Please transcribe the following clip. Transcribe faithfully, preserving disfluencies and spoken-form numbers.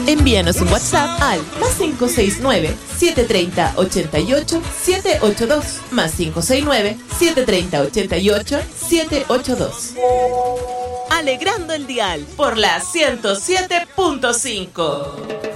Envíanos un WhatsApp al más cinco seis nueve, siete tres cero, ocho ocho, siete ocho dos, más cinco seis nueve, siete tres cero, ocho ocho, siete ocho dos. Alegrando el dial por la ciento siete punto cinco.